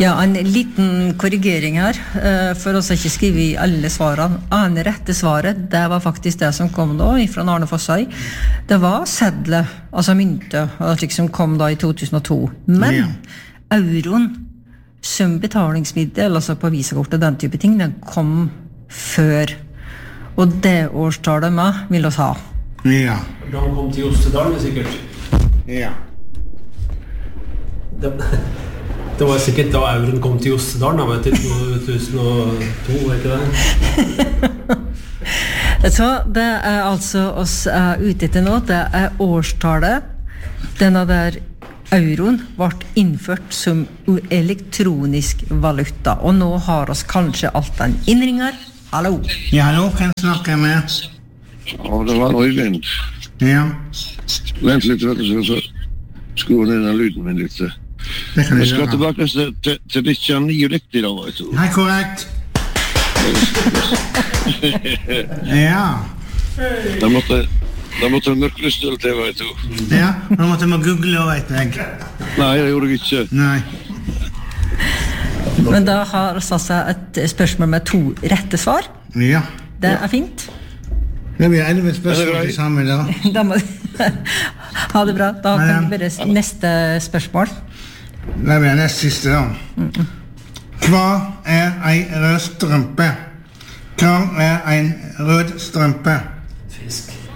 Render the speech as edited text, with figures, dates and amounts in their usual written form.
Ja, en liten korrigering her, for oss ikke skrive I alle svarene. Det rette svaret, det var faktisk det som kom da, fra Arne Fossøy. Det var sedler, altså mynte, som kom da I 2002. Men euroen, som betalingsmiddel, altså på visakortet, den type ting, den kom før. Og det årstallet med vil oss ha. Ja. Da han kom til Jostedalen, sikkert. Ja. Det var sikkert da euroen kom til Jostedalen, da, vet du, 2002, ikke det? Så det altså oss ute etter nå, det årstallet. Denne der euroen ble innført som elektronisk valuta, og nå har oss kanskje alt den innringer. Hallo? Ja, hallo, kan jeg snakke med? Ja, det var Øyvind. Ja. Vent litt, vet du, så skru ned den lyden min litt. Det kan Jeg jeg skal gjøre. tilbake til 1999 da, vet du. Nei, korrekt. Ja. Da måtte mørklystel til, vet du. Ja, nå måtte jeg google, vet jeg. Nei, det gjorde jeg ikke. Nei. Men da har oss altså et spørsmål med 2 rette svar. Ja. Det fint. Det blir 11 spørsmål til sammen da. Da må ha det bra. Da kan vi bare neste spørsmål. Det blir nest siste da. Hva en rød strømpe? Hva en rød strømpe?